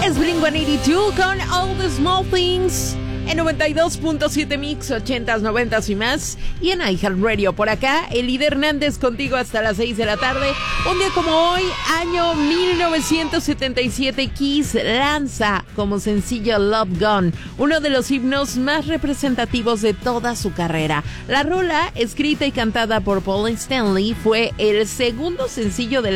Es Blink-182 con All the Small Things en 92.7 Mix, 80s, 90s y más. Y en iHeartRadio por acá, Elide Hernández contigo hasta las 6 de la tarde. Un día como hoy, año 1977, Kiss lanza como sencillo Love Gun, uno de los himnos más representativos de toda su carrera. La rola, escrita y cantada por Paul Stanley, fue el segundo sencillo del